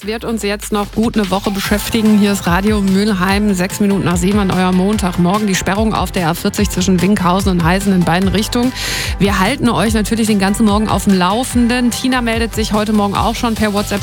Das wird uns jetzt noch gut eine Woche beschäftigen. Hier ist Radio Mülheim, 6 Minuten nach 7 an eurem Montagmorgen. Die Sperrung auf der A40 zwischen Winkhausen und Heißen in beiden Richtungen. Wir halten euch natürlich den ganzen Morgen auf dem Laufenden. Tina meldet sich heute Morgen auch schon per WhatsApp